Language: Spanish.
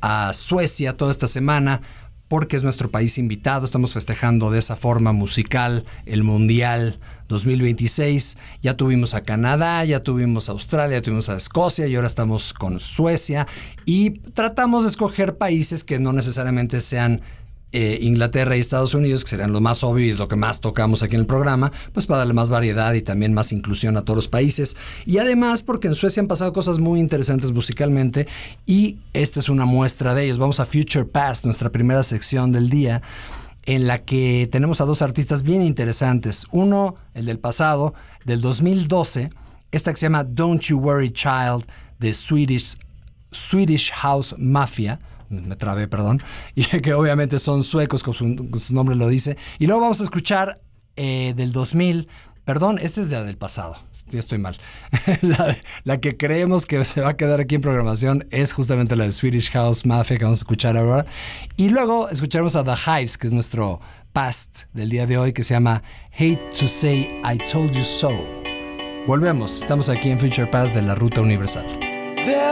a Suecia toda esta semana porque es nuestro país invitado. Estamos festejando de esa forma musical el Mundial 2026. Ya tuvimos a Canadá, ya tuvimos a Australia, ya tuvimos a Escocia y ahora estamos con Suecia. Y tratamos de escoger países que no necesariamente sean Inglaterra y Estados Unidos, que serían lo más obvio y es lo que más tocamos aquí en el programa, pues para darle más variedad y también más inclusión a todos los países. Y además porque en Suecia han pasado cosas muy interesantes musicalmente y esta es una muestra de ellos. Vamos a Future Past, nuestra primera sección del día, en la que tenemos a dos artistas bien interesantes. Uno, el del pasado, del 2012, esta que se llama Don't You Worry Child, de Swedish House Mafia. Me trabé, perdón. Y que obviamente son suecos, como su nombre lo dice. Y luego vamos a escuchar del 2000. Perdón, este es del pasado. Ya estoy mal. La que creemos que se va a quedar aquí en programación es justamente la de Swedish House Mafia que vamos a escuchar ahora. Y luego escucharemos a The Hives, que es nuestro past del día de hoy, que se llama Hate to Say I Told You So. Volvemos. Estamos aquí en Future Past de la Ruta Universal.